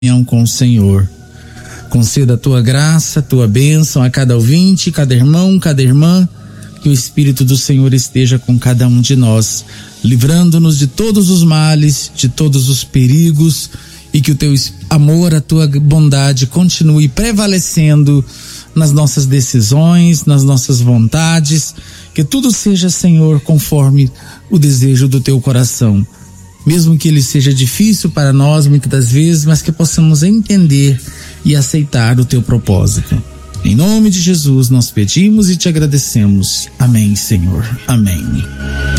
com o Senhor. Conceda a tua graça, a tua bênção a cada ouvinte, cada irmão, cada irmã, que o Espírito do Senhor esteja com cada um de nós, livrando-nos de todos os males, de todos os perigos, e que o teu amor, a tua bondade continue prevalecendo nas nossas decisões, nas nossas vontades, que tudo seja, Senhor, conforme o desejo do teu coração. Mesmo que ele seja difícil para nós muitas das vezes, mas que possamos entender e aceitar o teu propósito. Em nome de Jesus nós pedimos e te agradecemos. Amém, Senhor. Amém.